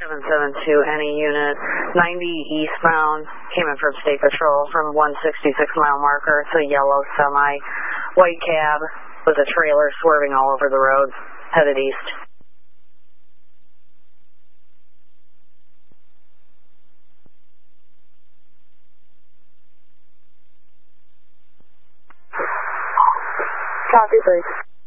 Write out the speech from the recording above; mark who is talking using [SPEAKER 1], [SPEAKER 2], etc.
[SPEAKER 1] 772, any unit, 90 eastbound, came in from State Patrol from 166 mile marker. It's a yellow semi, white cab with a trailer swerving all over the road, headed east.
[SPEAKER 2] Copy, please.